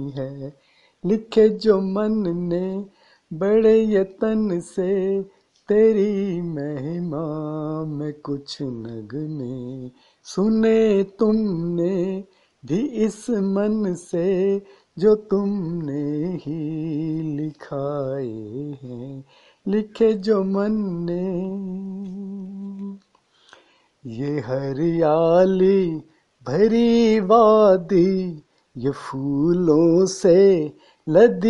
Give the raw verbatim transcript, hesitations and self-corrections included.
है। लिखे जो मन ने बड़े यतन से, तेरी महिमा में कुछ नगमे सुने तुमने भी इस मन से, जो तुमने ही लिखाए हैं। लिखे जो मन ने। ये हरियाली भरी वादी, ये फूलों से लदी